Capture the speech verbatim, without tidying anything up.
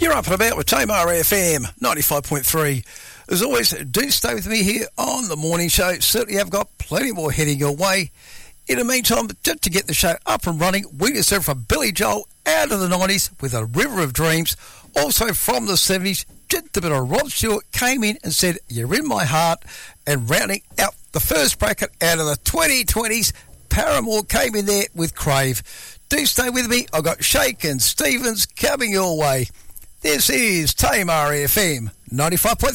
You're up and about with Tamar F M ninety-five point three. As always, do stay with me here on the morning show. Certainly have got plenty more heading your way. In the meantime, just to get the show up and running, we just heard from Billy Joel out of the nineties with A River of Dreams. Also from the seventies, just a bit of Rod Stewart came in and said, You're in My Heart. And rounding out the first bracket out of the twenty twenties, Paramore came in there with Crave. Do stay with me. I've got Shake and Stevens coming your way. This is Tamar F M ninety-five point three.